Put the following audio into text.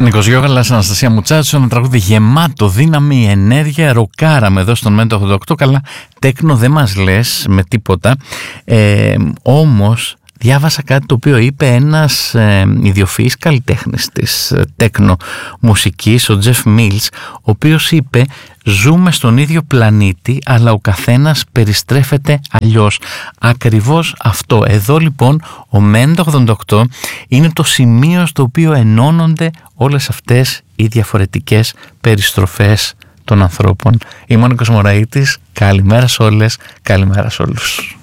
Νίκος Γιώργαλας, Αναστασία Μουτσάτσου, ένα τραγούδι γεμάτο δύναμη, ενέργεια, ροκάραμε εδώ στον Μέντα 88. Καλά, τέκνο δεν μας λες με τίποτα, όμως διάβασα κάτι το οποίο είπε ένας ιδιοφυής καλλιτέχνης της τέκνο μουσικής, ο Τζεφ Μίλς, ο οποίος είπε: ζούμε στον ίδιο πλανήτη, αλλά ο καθένας περιστρέφεται αλλιώς. Ακριβώς αυτό. Εδώ λοιπόν ο Μέντα 88 είναι το σημείο στο οποίο ενώνονται όλες αυτές οι διαφορετικές περιστροφές των ανθρώπων. Είμαι ο Νίκος Μωραΐτης. Καλημέρα σε όλες, καλημέρα σε όλους.